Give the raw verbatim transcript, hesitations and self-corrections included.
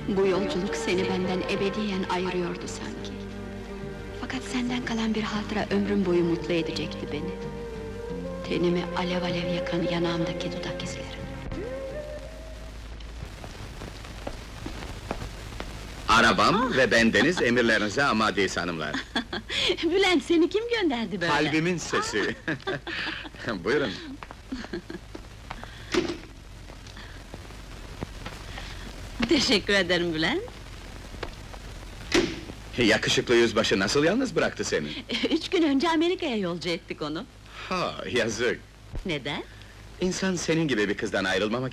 Bu yolculuk seni benden ebediyen ayırıyordu sanki. Fakat senden kalan bir hatıra ömrüm boyu mutlu edecekti beni. Tenimi alev alev yakan yanağımdaki dudak izleri. Arabam ve bendeniz emirlerinize amadeyiz hanımlar. Bülent, seni kim gönderdi böyle? Kalbimin sesi. Buyurun. Teşekkür ederim Bülent. Yakışıklı yüzbaşı nasıl yalnız bıraktı seni? Üç gün önce Amerika'ya yolcu ettik onu. Ha, yazık. Neden? İnsan senin gibi bir kızdan ayrılmamak